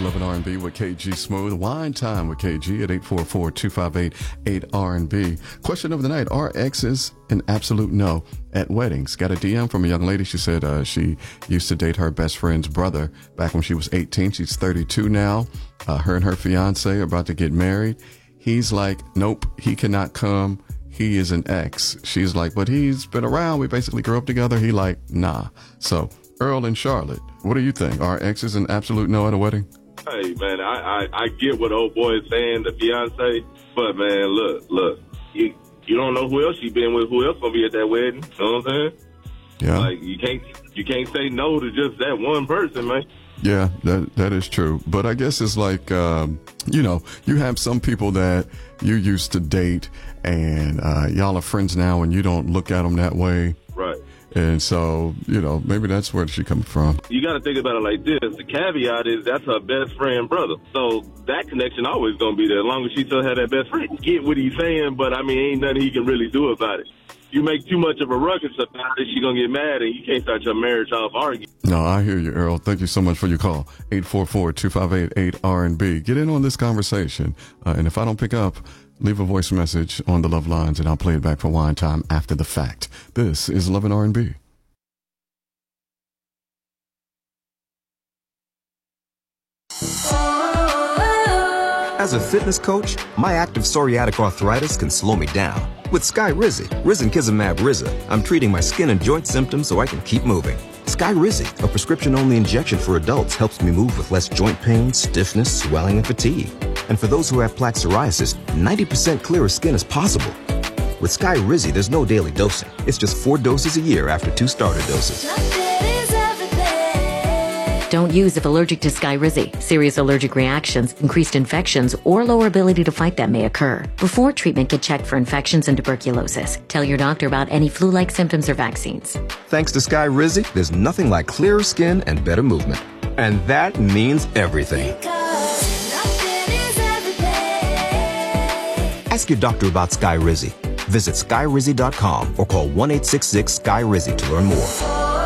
Love and R&B with KG Smooth. Wine Time with KG at 844-258-8RB. Question of the night, are exes an absolute no at weddings? Got a DM from a young lady. She said she used to date her best friend's brother back when she was 18. She's 32 now. Her and her fiance are about to get married. He's like, nope, he cannot come. He is an ex. She's like, but he's been around. We basically grew up together. He like, nah. So Earl and Charlotte, what do you think? Are exes an absolute no at a wedding? Hey, man, I get what old boy is saying, the fiance, but, man, look, you don't know who else she been with, who else gonna be at that wedding, you know what I'm saying? Yeah. Like, you can't say no to just that one person, man. Yeah, that is true. But I guess it's like, you have some people that you used to date and y'all are friends now and you don't look at them that way. Right. And so, maybe that's where she comes from. You got to think about it like this. The caveat is that's her best friend brother. So that connection always going to be there as long as she still have that best friend. Get what he's saying, but, ain't nothing he can really do about it. You make too much of a ruckus about it, she's going to get mad, and you can't start your marriage off arguing. No, I hear you, Earl. Thank you so much for your call. 844-258-8RB. Get in on this conversation. And if I don't pick up, leave a voice message on the Love Lines, and I'll play it back for Wine Time after the fact. This is Love and R&B. As a fitness coach, my active psoriatic arthritis can slow me down. With Skyrizi, risankizumab Riza, I'm treating my skin and joint symptoms so I can keep moving. Skyrizi, a prescription-only injection for adults, helps me move with less joint pain, stiffness, swelling, and fatigue. And for those who have plaque psoriasis, 90% clearer skin is possible. With Skyrizi, there's no daily dosing. It's just 4 doses a year after 2 starter doses. Don't use if allergic to Skyrizi. Serious allergic reactions, increased infections, or lower ability to fight them may occur. Before treatment, get checked for infections and tuberculosis. Tell your doctor about any flu-like symptoms or vaccines. Thanks to Skyrizi, there's nothing like clearer skin and better movement. And that means everything. Ask your doctor about Skyrizi. Visit Skyrizi.com or call 1-866-SKY-RIZI to learn more.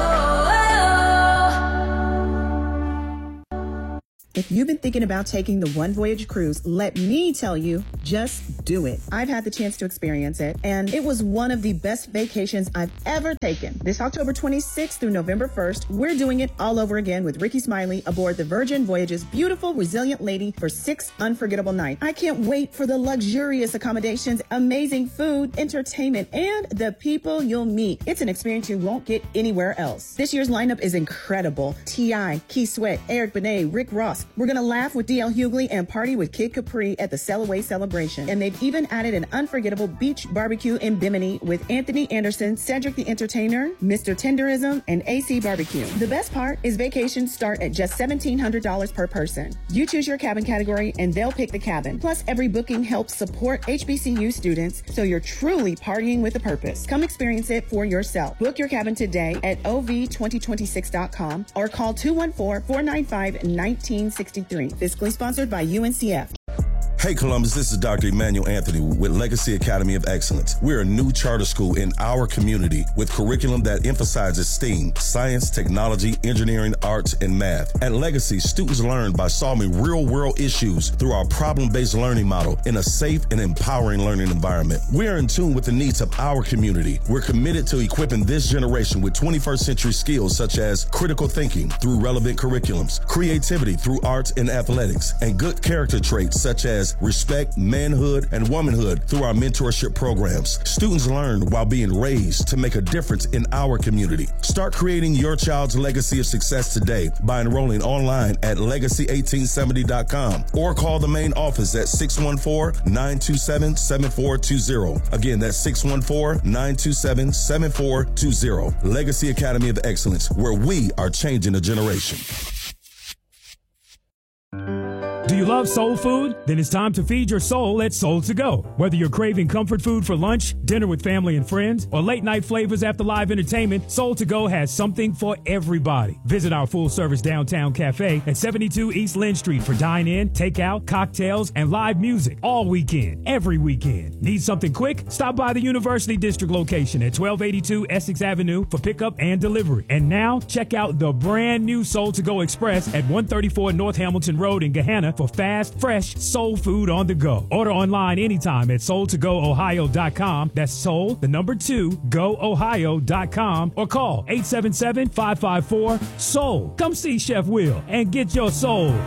If you've been thinking about taking the One Voyage cruise, let me tell you, just do it. I've had the chance to experience it, and it was one of the best vacations I've ever taken. This October 26th through November 1st, we're doing it all over again with Ricky Smiley aboard the Virgin Voyage's beautiful, resilient lady for 6 unforgettable nights. I can't wait for the luxurious accommodations, amazing food, entertainment, and the people you'll meet. It's an experience you won't get anywhere else. This year's lineup is incredible. T.I., Keith Sweat, Eric Benet, Rick Ross. We're going to laugh with D.L. Hughley and party with Kid Capri at the Sail Away celebration. And they've even added an unforgettable beach barbecue in Bimini with Anthony Anderson, Cedric the Entertainer, Mr. Tenderism, and AC Barbecue. The best part is vacations start at just $1,700 per person. You choose your cabin category and they'll pick the cabin. Plus, every booking helps support HBCU students, so you're truly partying with a purpose. Come experience it for yourself. Book your cabin today at ov2026.com or call 214-495-1963. Fiscally sponsored by UNCF. Hey Columbus, this is Dr. Emmanuel Anthony with Legacy Academy of Excellence. We're a new charter school in our community with curriculum that emphasizes STEAM, science, technology, engineering, arts, and math. At Legacy, students learn by solving real-world issues through our problem-based learning model in a safe and empowering learning environment. We're in tune with the needs of our community. We're committed to equipping this generation with 21st century skills such as critical thinking through relevant curriculums, creativity through arts and athletics, and good character traits such as respect, manhood, and womanhood through our mentorship programs. Students learn while being raised to make a difference in our community. Start creating your child's legacy of success today by enrolling online at legacy1870.com or call the main office at 614-927-7420. Again, that's 614-927-7420. Legacy Academy of Excellence, where we are changing a generation. Do you love soul food? Then it's time to feed your soul at Soul to Go. Whether you're craving comfort food for lunch, dinner with family and friends, or late night flavors after live entertainment, Soul to Go has something for everybody. Visit our full service downtown cafe at 72 East Lynn Street for dine-in, takeout, cocktails, and live music all weekend, every weekend. Need something quick? Stop by the University District location at 1282 Essex Avenue for pickup and delivery. And now, check out the brand new Soul to Go Express at 134 North Hamilton Road in Gahanna for fast, fresh soul food on the go. Order online anytime at soul2goohio.com. That's soul, the number 2, goohio.com, or call 877-554-SOUL. Come see Chef Will and get your soul.